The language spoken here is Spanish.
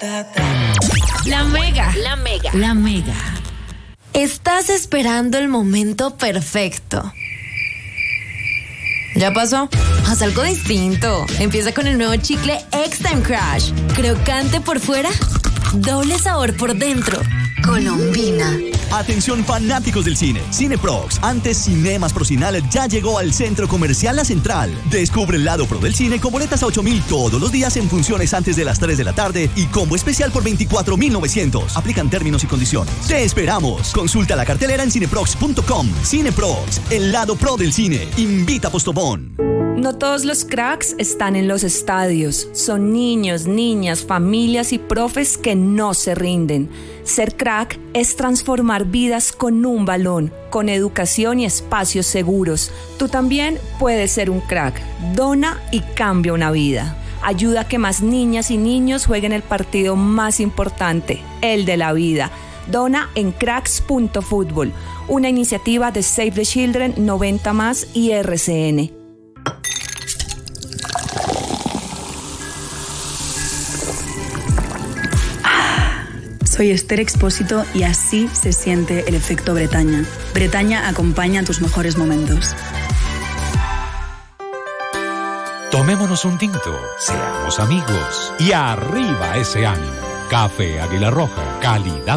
La Mega. La Mega. La Mega. Estás esperando el momento perfecto. ¿Ya pasó? Haz algo distinto. Empieza con el nuevo chicle X-Time Crush. Crocante por fuera, doble sabor por dentro. Colombina. Atención fanáticos del cine. Cineprox, antes Cinemas Procinal, ya llegó al Centro Comercial La Central. Descubre el lado pro del cine con boletas a 8.000 todos los días en funciones antes de las 3 de la tarde y combo especial por 24.900. Aplican términos y condiciones. ¡Te esperamos! Consulta la cartelera en cineprox.com. Cineprox, el lado pro del cine. Invita a Postobón. No todos los cracks están en los estadios. Son niños, niñas, familias y profes que no se rinden. Ser crack es transformar vidas con un balón, con educación y espacios seguros. Tú también puedes ser un crack. Dona y cambia una vida. Ayuda a que más niñas y niños jueguen el partido más importante, el de la vida. Dona en cracks.fútbol, una iniciativa de Save the Children, 90+ y RCN. Soy Esther Expósito y así se siente el efecto Bretaña. Bretaña acompaña tus mejores momentos. Tomémonos un tinto, seamos amigos y arriba ese ánimo. Café Águila Roja, calidad